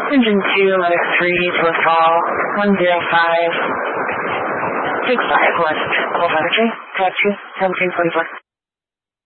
Engine 2, Lennox 3 to call 105. 65 West, Apple Foundry, Track 2, 1744.